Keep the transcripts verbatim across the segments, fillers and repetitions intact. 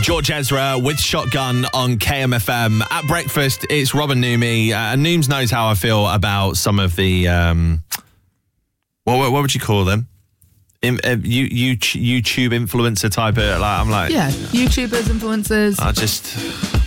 George Ezra with Shotgun on K M F M. At breakfast, it's Rob and Noomi. Uh, and Nooms knows how I feel about some of the... Um, what, what would you call them? In, uh, you, you, YouTube influencer type of... Like, I'm like... Yeah, YouTubers, influencers. I just...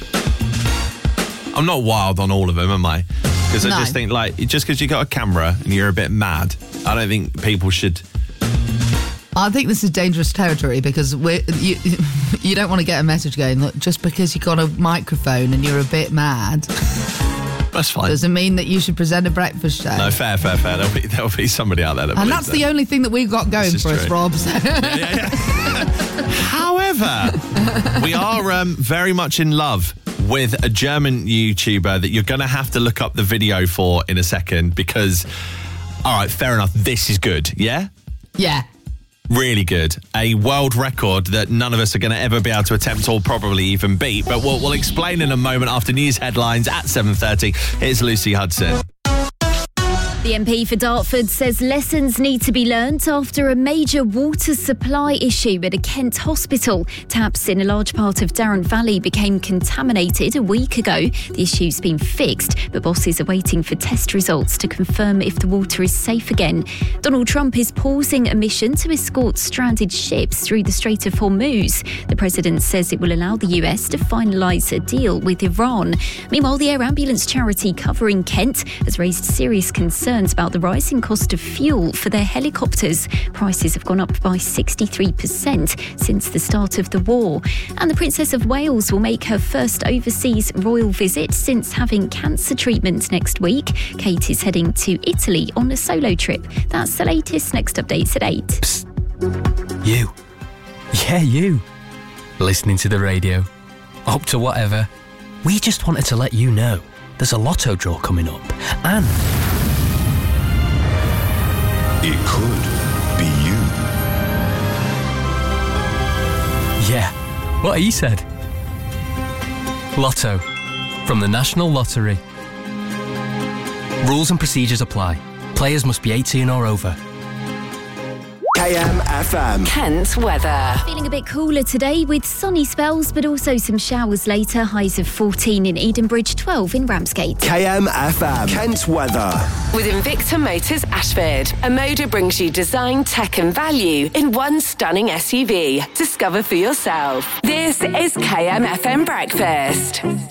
I'm not wild on all of them, am I? Because I No. just think, like, just because you got a camera and you're a bit mad, I don't think people should... I think this is dangerous territory because we're, you you don't want to get a message going, look, just because you got a microphone and you're a bit mad That's fine. doesn't mean that you should present a breakfast show. No, fair, fair, fair. There'll be, there'll be somebody out there that and believes that's the that. only thing that we've got going This for is us, true. Rob. So. Yeah, yeah, yeah. However, we are um, very much in love with a German YouTuber that you're going to have to look up the video for in a second because, all right, fair enough, this is good, yeah? Yeah. Really good. A world record that none of us are going to ever be able to attempt or probably even beat. But we'll, we'll explain in a moment after news headlines at seven thirty. Here's Lucy Hudson. The M P for Dartford says lessons need to be learnt after a major water supply issue at a Kent hospital. Taps in a large part of Darren Valley became contaminated a week ago. The issue's been fixed, but bosses are waiting for test results to confirm if the water is safe again. Donald Trump is pausing a mission to escort stranded ships through the Strait of Hormuz. The president says it will allow the U S to finalise a deal with Iran. Meanwhile, the air ambulance charity covering Kent has raised serious concerns about the rising cost of fuel for their helicopters. Prices have gone up by sixty-three percent since the start of the war. And the Princess of Wales will make her first overseas royal visit since having cancer treatment next week. Kate is heading to Italy on a solo trip. That's the latest. Next updates at eight. Psst. You. Yeah, you. Listening to the radio. Up to whatever. We just wanted to let you know there's a lotto draw coming up. And... it could be you. yeah, what he said. Lotto. From the National Lottery. Rules and procedures apply. Players must be eighteen or over. K M F M. Kent weather. Feeling a bit cooler today with sunny spells, but also some showers later. Highs of fourteen in Edenbridge, twelve in Ramsgate. K M F M. Kent weather. With Invicta Motors Ashford, a Moda brings you design, tech and value in one stunning S U V. Discover for yourself. This is K M F M Breakfast.